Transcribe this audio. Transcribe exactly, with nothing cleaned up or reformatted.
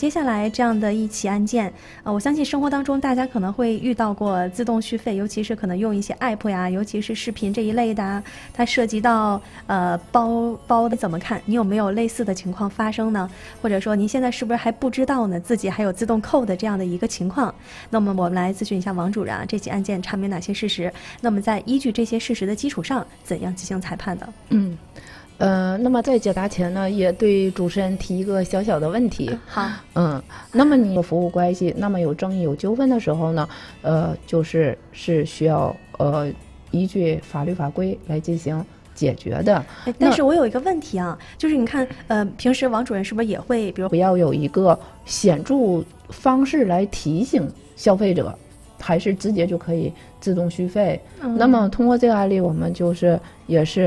接下来这样的一起案件，呃，我相信生活当中大家可能会遇到过自动续费，尤其是可能用一些 app 呀，尤其是视频这一类的啊，它涉及到呃包包的怎么看？你有没有类似的情况发生呢？或者说您现在是不是还不知道呢？自己还有自动扣的这样的一个情况？那么我们来咨询一下王主任啊，这起案件查明哪些事实？那么在依据这些事实的基础上，怎样进行裁判的？ 嗯。呃，那么在解答前呢，也对主持人提一个小小的问题。 好， 嗯，那么你有服务关系，那么有争议、有纠纷的时候呢，呃，就是是需要呃依据法律法规来进行解决的。 但是我有一个问题啊，就是你看，呃，平时王主任是不是也会，比如不要有一个显著方式来提醒消费者，还是直接就可以自动续费？嗯、那么通过这个案例，我们就是也是。